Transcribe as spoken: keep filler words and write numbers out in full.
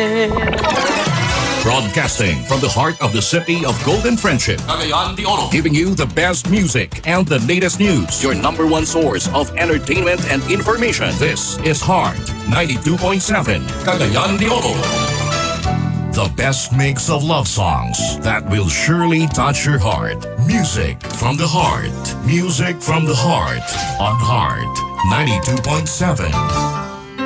Broadcasting from the heart of the city of Golden Friendship, Cagayan de Oro. giving you the best music and the latest news. Your number one source of entertainment and information. This is Heart ninety-two point seven, Cagayan de Oro. the best mix of love songs that will surely touch your heart. Music from the heart. Music from the heart on Heart ninety-two point seven.